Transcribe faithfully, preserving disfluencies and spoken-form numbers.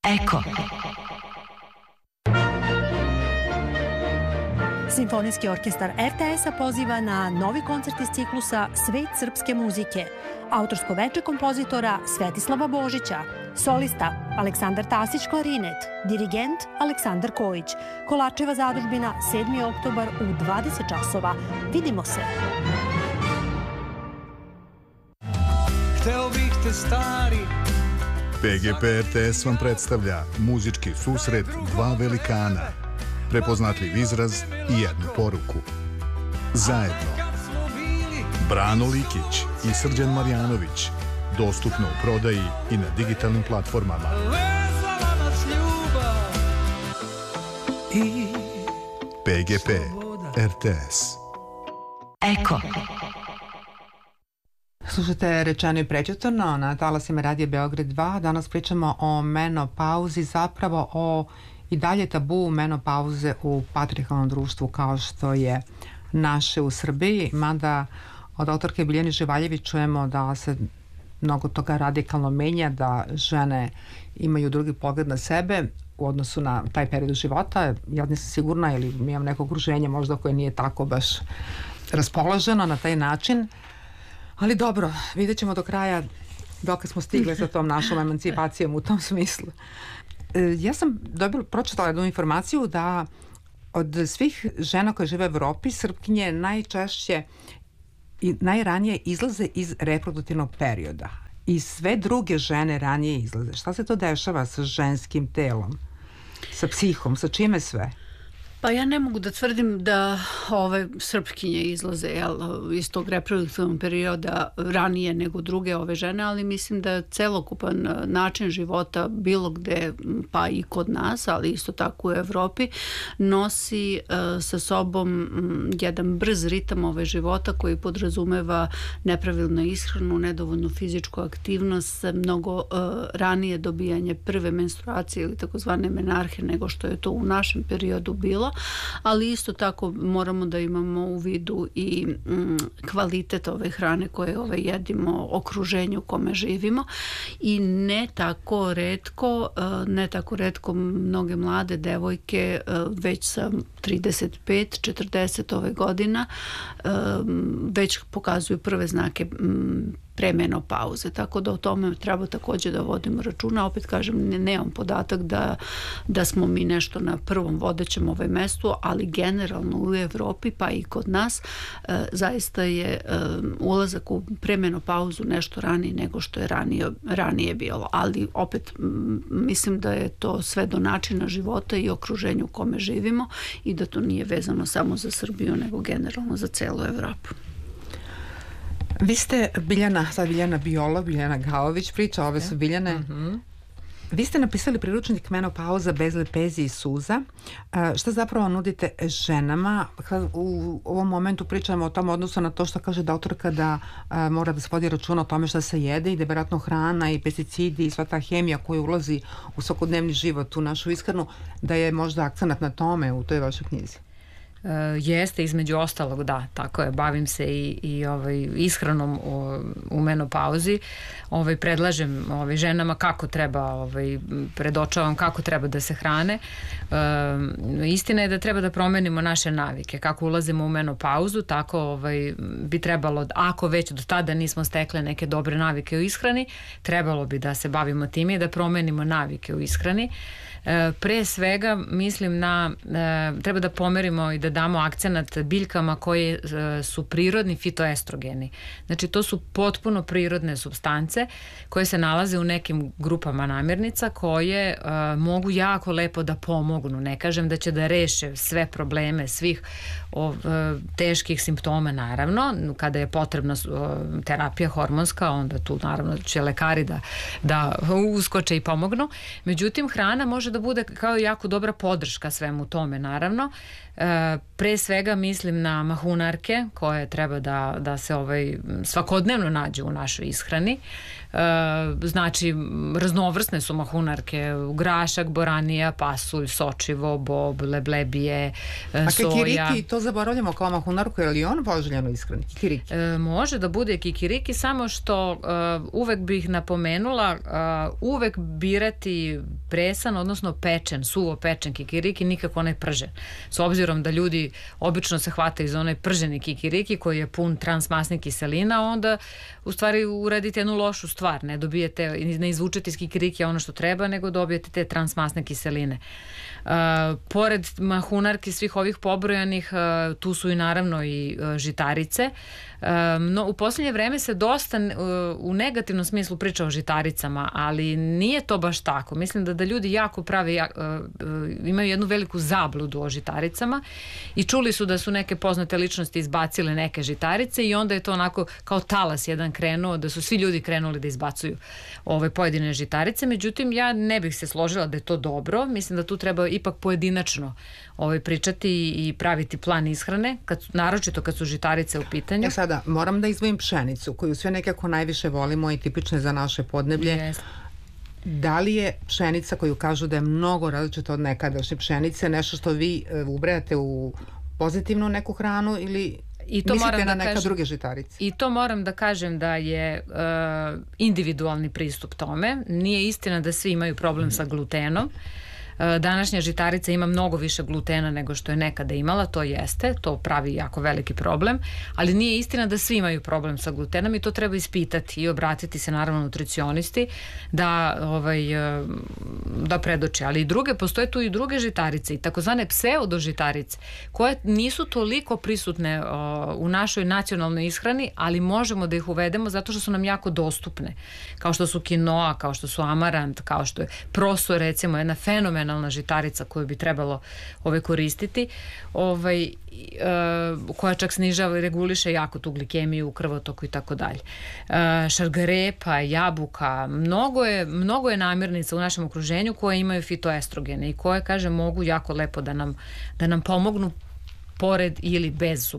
Eko. Simfonijski orkestar er te es-a poziva na novi koncert iz ciklusa Svet srpske muzike. Autorsko veče kompozitora Svetislava Božića, solista Aleksandar Tasić klarinet, dirigent Aleksandar Kojić. Kolačeva zadužbina sedmi oktobar u dvadeset časova. Vidimo se! Hteo bih te stari. P G P R T S vam predstavlja muzički susret dva velikana, prepoznatljiv izraz i jednu poruku. Zajedno. Brano Likić i Srđan Marjanović. Dostupno u prodaji i na digitalnim platformama. P G P R T S. Eko. Slušajte Rečeno i prečutano na talasima Radija Beograd dva. Danas pričamo o menopauzi, zapravo o i dalje tabu menopauze u patrijarhalnom društvu kao što je naše u Srbiji, mada od autorke Biljane Živaljević čujemo da se mnogo toga radikalno menja, da žene imaju drugi pogled na sebe u odnosu na taj period života. Ja nisam sigurna ili imam neko okruženje možda koje nije tako baš raspoloženo na taj način. Ali dobro, vidjet ćemo do kraja dok smo stigli sa tom našom emancipacijom u tom smislu. Ja sam dobila, pročitala jednu informaciju da od svih žena koje žive u Evropi, Srpkinje najčešće i najranije izlaze iz reproduktivnog perioda. I sve druge žene ranije izlaze. Šta se to dešava sa ženskim telom? Sa psihom? Sa čime sve? Pa ja ne mogu da tvrdim da ove Srpkinje izlaze jel, iz tog reproduktivnog perioda ranije nego druge ove žene, ali mislim da celokupan način života bilo gde, pa i kod nas, ali isto tako u Evropi, nosi uh, sa sobom um, jedan brz ritam ove života koji podrazumeva nepravilnu ishranu, nedovoljnu fizičku aktivnost, mnogo uh, ranije dobijanje prve menstruacije ili takozvane menarhe nego što je to u našem periodu bilo. Ali isto tako moramo da imamo u vidu i mm, kvalitet ove hrane koje ove jedimo, okruženju u kome živimo i ne tako retko, ne tako retko mnoge mlade devojke već sa trideset pet četrdeset ove godina već pokazuju prve znake premenopauze, tako da o tome treba takođe da vodimo računa. Opet kažem, ne, nemam podatak da, da smo mi nešto na prvom vodećem ovaj mestu, ali generalno u Evropi pa i kod nas e, zaista je e, ulazak u premenopauzu nešto ranije nego što je ranije, ranije bilo, ali opet m, mislim da je to sve do načina života i okruženju u kome živimo i da to nije vezano samo za Srbiju nego generalno za celu Evropu. Vi ste Biljana, sad Biljana biolog, Biljana Gaović priča, ove su Biljane. Mm-hmm. Vi ste napisali priručnik Menopauza bez lepezi i suza. E, šta zapravo nudite ženama? U ovom momentu pričamo o tom odnosu na to što kaže doktorka da a, mora da se vodi računa o tome šta se jede i da je vjerojatno hrana i pesticidi i sva ta hemija koja ulazi u svakodnevni život, u našu ishranu, da je možda akcenat na tome u toj vašoj knjizi. Uh, jeste, između ostalog, da, tako je, bavim se i, i ovaj, ishranom u, u menopauzi, ovaj, predlažem ovaj, ženama kako treba, ovaj, predočavam kako treba da se hrane. Uh, istina je da treba da promenimo naše navike, kako ulazimo u menopauzu, tako ovaj, bi trebalo, ako već do tada nismo stekle neke dobre navike u ishrani, trebalo bi da se bavimo time i da promenimo navike u ishrani. Pre svega mislim na treba da pomerimo i da damo akcenat biljkama koje su prirodni fitoestrogeni. Znači to su potpuno prirodne supstance koje se nalaze u nekim grupama namirnica koje uh, mogu jako lepo da pomognu. Ne kažem da će da reše sve probleme svih uh, teških simptoma, naravno, kada je potrebna uh, terapija hormonska, onda tu naravno će lekari da, da uskoče i pomognu. Međutim, hrana može da bude kao jako dobra podrška svemu tome, naravno. E, pre svega mislim na mahunarke koje treba da, da se ovaj, svakodnevno nađu u našoj ishrani. Uh, znači raznovrsne su mahunarke, grašak, boranija, pasulj, sočivo, bob, leblebije, a soja. A kikiriki, to zaboravljamo kao mahunarku, je li on poželjeno ishrani? Kikiriki? Uh, može da bude kikiriki, samo što uh, uvek bih napomenula uh, uvek birati presan, odnosno pečen, suvo pečen kikiriki, nikako ne pržen. S obzirom da ljudi obično se hvataju za onaj prženi kikiriki koji je pun transmasnih kiselina, onda u stvari uradite jednu lošu stvar, ne dobijete, ne izvučete iz kikiriki ono što treba, nego dobijete te transmasne kiseline. Uh, pored mahunarki svih ovih pobrojanih, uh, tu su i naravno i uh, žitarice. Uh, no, u posljednje vreme se dosta uh, u negativnom smislu priča o žitaricama, ali nije to baš tako. Mislim da da ljudi jako prave, uh, uh, imaju jednu veliku zabludu o žitaricama i čuli su da su neke poznate ličnosti izbacile neke žitarice i onda je to onako kao talas jedan krenuo, da su svi ljudi krenuli da izbacuju ove pojedine žitarice. Međutim, ja ne bih se složila da je to dobro. Mislim da tu treba ipak pojedinačno ovaj, pričati i praviti plan ishrane, kad, naročito kad su žitarice u pitanju. Ja sada moram da izdvojim pšenicu, koju sve nekako najviše volimo i tipične za naše podneblje. Yes. Da li je pšenica koju kažu da je mnogo različita od nekadašnje pšenice nešto što vi uh, ubrajate u pozitivnu neku hranu ili I to mislite moram na da neka kažem, druge žitarice? I to moram da kažem da je uh, individualni pristup tome. Nije istina da svi imaju problem sa glutenom. Današnja žitarica ima mnogo više glutena nego što je nekada imala, to jeste, to pravi jako veliki problem, ali nije istina da svi imaju problem sa glutenom i to treba ispitati i obratiti se naravno nutricionisti da, ovaj, da predoče. Ali i druge, postoje tu i druge žitarice i takozvane pseudožitarice koje nisu toliko prisutne o, u našoj nacionalnoj ishrani, ali možemo da ih uvedemo zato što su nam jako dostupne, kao što su kinoa, kao što su amarant, kao što je proso, recimo, jedna fenomenalna žitarica koju bi trebalo ove koristiti, ovaj, e, koja čak snižava i reguliše jako tu glikemiju u krvotoku i tako dalje. E, šargarepa, jabuka, mnogo je, mnogo je namirnica u našem okruženju koje imaju fitoestrogene i koje, kažem, mogu jako lepo da nam, da nam pomognu pored ili bez